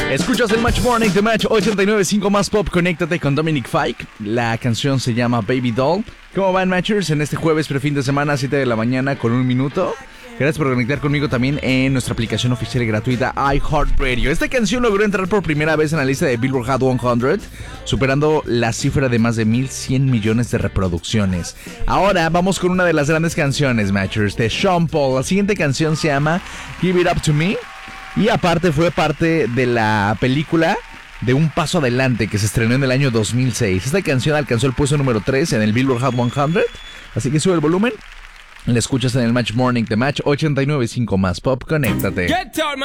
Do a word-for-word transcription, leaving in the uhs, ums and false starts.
Escuchas el Match Morning de Match ochenta y nueve punto cinco más Pop. Conéctate con Dominic Fike. La canción se llama Baby Doll. ¿Cómo van, Matchers? En este jueves prefin de semana, siete de la mañana con un minuto. Gracias por conectar conmigo también en nuestra aplicación oficial y gratuita iHeartRadio. Esta canción logró entrar por primera vez en la lista de Billboard Hot cien, superando la cifra de más de mil cien millones de reproducciones. Ahora vamos con una de las grandes canciones, Matchers, de Sean Paul. La siguiente canción se llama Give It Up To Me. Y aparte fue parte de la película de Un Paso Adelante, que se estrenó en el año dos mil seis. Esta canción alcanzó el puesto número tres en el Billboard Hot cien. Así que sube el volumen. La escuchas en el Match Morning de Match ochenta y nueve punto cinco más Pop. Conéctate.